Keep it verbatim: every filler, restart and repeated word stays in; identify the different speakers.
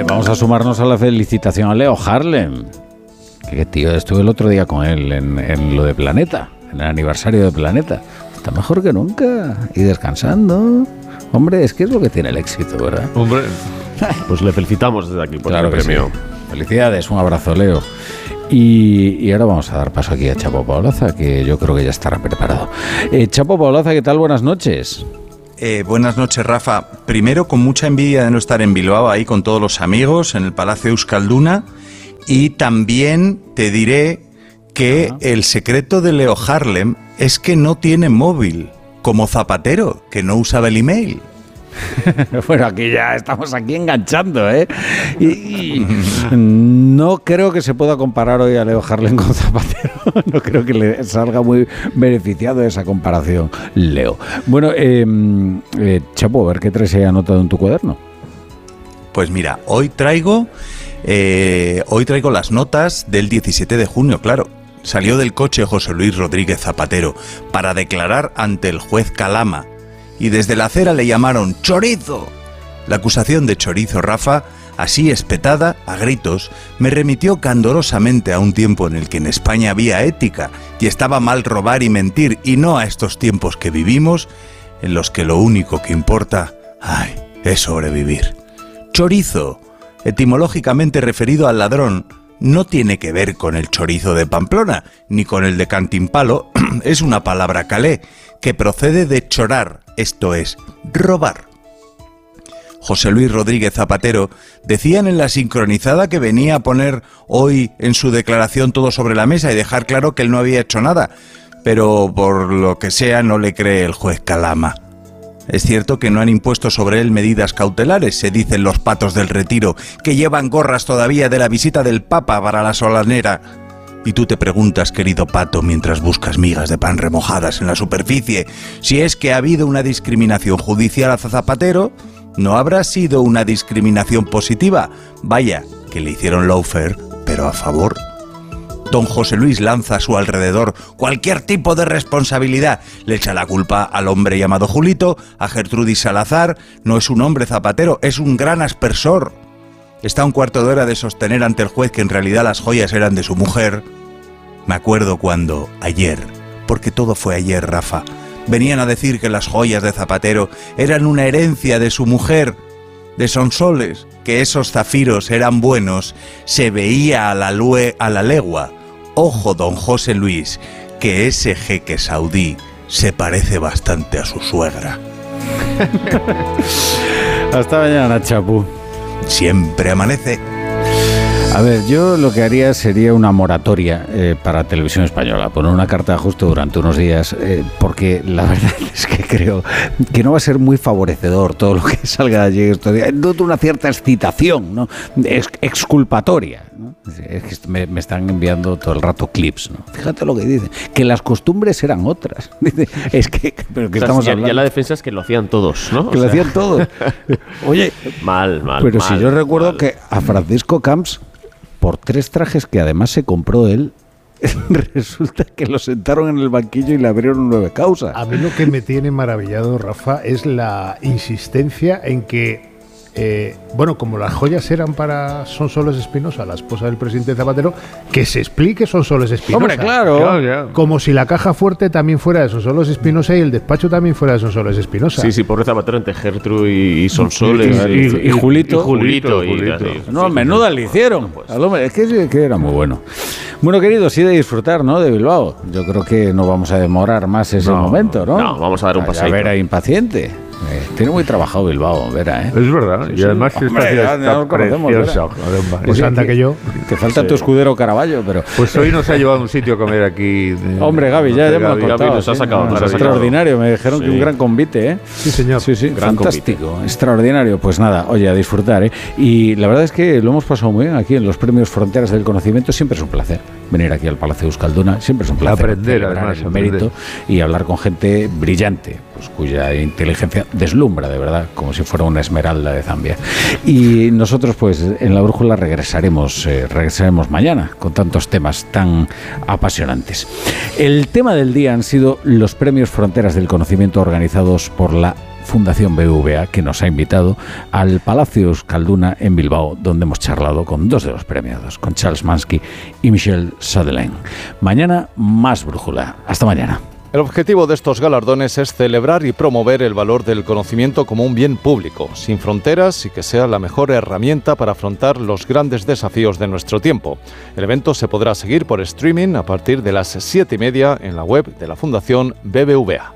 Speaker 1: vamos a sumarnos a la felicitación a Leo Harlem. Que tío, estuve el otro día con él en, en lo de Planeta, en el aniversario de Planeta. Está mejor que nunca y descansando. Hombre, es que es lo que tiene el éxito, ¿verdad?
Speaker 2: Hombre, pues le felicitamos desde aquí por
Speaker 1: claro
Speaker 2: el
Speaker 1: que
Speaker 2: premio.
Speaker 1: Sí. Felicidades, un abrazo, Leo. Y, y ahora vamos a dar paso aquí a Chapo Paolaza, que yo creo que ya estará preparado. Eh, Chapo Paolaza, ¿qué tal? Buenas noches.
Speaker 3: Eh, buenas noches, Rafa. Primero, con mucha envidia de no estar en Bilbao, ahí con todos los amigos, en el Palacio Euskalduna. Y también te diré que Ajá. el secreto de Leo Harlem es que no tiene móvil, como Zapatero, que no usaba el email.
Speaker 1: Bueno, aquí ya estamos aquí enganchando, ¿eh? Y, y no creo que se pueda comparar hoy a Leo Harlem con Zapatero. No creo que le salga muy beneficiado esa comparación, Leo. Bueno, eh, eh, Chapo, a ver qué traes ahí anotado en tu cuaderno.
Speaker 3: Pues mira, hoy traigo, eh, hoy traigo las notas del diecisiete de junio, claro. Salió del coche José Luis Rodríguez Zapatero para declarar ante el juez Calama. Y desde la acera le llamaron ¡chorizo! La acusación de chorizo, Rafa, así espetada, a gritos, me remitió candorosamente a un tiempo en el que en España había ética y estaba mal robar y mentir, y no a estos tiempos que vivimos, en los que lo único que importa, ay, es sobrevivir. Chorizo, etimológicamente referido al ladrón, no tiene que ver con el chorizo de Pamplona, ni con el de Cantimpalo, es una palabra calé, que procede de chorar, esto es, robar. José Luis Rodríguez Zapatero decían en la sincronizada que venía a poner hoy en su declaración todo sobre la mesa y dejar claro que él no había hecho nada, pero por lo que sea no le cree el juez Calama. Es cierto que no han impuesto sobre él medidas cautelares, se dicen los patos del Retiro, que llevan gorras todavía de la visita del Papa para la solanera. Y tú te preguntas, querido pato, mientras buscas migas de pan remojadas en la superficie, si es que ha habido una discriminación judicial a Zapatero, ¿no habrá sido una discriminación positiva? Vaya, que le hicieron lawfare, pero a favor. Don José Luis lanza a su alrededor cualquier tipo de responsabilidad. Le echa la culpa al hombre llamado Julito, a Gertrudis Salazar. No es un hombre Zapatero, es un gran aspersor. Está a un cuarto de hora de sostener ante el juez que en realidad las joyas eran de su mujer. Me acuerdo cuando, ayer, porque todo fue ayer, Rafa, venían a decir que las joyas de Zapatero eran una herencia de su mujer, de Sonsoles, que esos zafiros eran buenos, se veía a la, lue, a la legua. Ojo, don José Luis, que ese jeque saudí se parece bastante a su suegra.
Speaker 1: Hasta mañana, Chapu.
Speaker 3: Siempre amanece.
Speaker 1: A ver, yo lo que haría sería una moratoria eh, para Televisión Española, poner una carta de ajuste durante unos días, eh, porque la verdad es que creo que no va a ser muy favorecedor todo lo que salga de allí estos días. Noto una cierta excitación, ¿no? Ex- exculpatoria, ¿no? Es que me, me están enviando todo el rato clips, ¿no? Fíjate lo que dicen, que las costumbres eran otras. Dice, es que, pero que
Speaker 2: o sea,
Speaker 1: estamos
Speaker 2: ya,
Speaker 1: hablando.
Speaker 2: Ya la defensa es que lo hacían todos, ¿no?
Speaker 1: Que
Speaker 2: o
Speaker 1: lo
Speaker 2: sea...
Speaker 1: hacían todos. Oye,
Speaker 2: mal, mal.
Speaker 1: Pero
Speaker 2: mal,
Speaker 1: si yo recuerdo
Speaker 2: mal.
Speaker 1: que a Francisco Camps, por tres trajes que además se compró él, resulta que lo sentaron en el banquillo y le abrieron nueve causas.
Speaker 4: A mí lo que me tiene maravillado, Rafa, es la insistencia en que, eh, bueno, como las joyas eran para Sonsoles Espinosa, la esposa del presidente Zapatero, que se explique Sonsoles Espinosa.
Speaker 1: Hombre, claro.
Speaker 2: Claro, ya.
Speaker 4: Como si la caja fuerte también fuera de Sonsoles Espinosa y el despacho también fuera de Sonsoles Espinosa.
Speaker 2: Sí, sí, pobre Zapatero entre Gertrude y, y Sonsoles.
Speaker 1: Y- y- y Julito.
Speaker 2: Y Julito. y-
Speaker 4: Julito.
Speaker 2: y-
Speaker 1: No, menuda le hicieron.
Speaker 2: Pues.
Speaker 1: Al hombre, es que, que era muy bueno. Bueno, queridos, sí de disfrutar, ¿no? De Bilbao. Yo creo que no vamos a demorar más ese
Speaker 2: No,
Speaker 1: momento, ¿no?
Speaker 2: no, vamos a dar un
Speaker 1: Ya
Speaker 2: paseíto.
Speaker 1: Vera impaciente. Eh, tiene muy trabajado Bilbao, Vera, ¿eh?
Speaker 5: Es verdad, y además
Speaker 1: Hombre,
Speaker 5: esta ciudad
Speaker 1: ya- ya
Speaker 5: está
Speaker 1: nos conocemos,
Speaker 5: preciosa.
Speaker 1: ¿verdad?
Speaker 5: Además.
Speaker 4: Pues
Speaker 1: Sí,
Speaker 4: anda que yo.
Speaker 1: Te falta
Speaker 2: Sí.
Speaker 1: tu escudero Caraballo, pero...
Speaker 5: Pues hoy nos ha llevado a un sitio a comer aquí. de-
Speaker 1: Hombre, Gaby, ya, ya me lo han
Speaker 2: Gaby,
Speaker 1: contado.
Speaker 2: nos ha
Speaker 1: sí,
Speaker 2: sacado,
Speaker 1: no,
Speaker 2: nos ha sacado.
Speaker 1: extraordinario, me dijeron que
Speaker 2: Sí.
Speaker 1: un gran convite, ¿eh?
Speaker 4: Sí, señor.
Speaker 1: Sí, sí,
Speaker 2: Gran
Speaker 1: fantástico, extraordinario. Pues nada, oye, a disfrutar, ¿eh? Y la verdad es que lo hemos pasado muy bien aquí en los premios Fronteras del Conocimiento. Siempre es un placer venir aquí al Palacio Euskalduna, siempre es un placer
Speaker 5: Aprender,
Speaker 1: celebrar
Speaker 5: además,
Speaker 1: el
Speaker 5: aprender.
Speaker 1: mérito y hablar con gente brillante, pues cuya inteligencia deslumbra de verdad, como si fuera una esmeralda de Zambia. Y nosotros, pues, en La Brújula regresaremos, eh, regresaremos mañana con tantos temas tan apasionantes. El tema del día han sido los premios Fronteras del Conocimiento organizados por la Fundación B B V A, que nos ha invitado al Palacio Euskalduna en Bilbao, donde hemos charlado con dos de los premiados, con Charles Mansky y Michel Sutherland. Mañana, más brújula. Hasta mañana.
Speaker 6: El objetivo de estos galardones es celebrar y promover el valor del conocimiento como un bien público, sin fronteras y que sea la mejor herramienta para afrontar los grandes desafíos de nuestro tiempo. El evento se podrá seguir por streaming a partir de las siete y media en la web de la Fundación B B V A.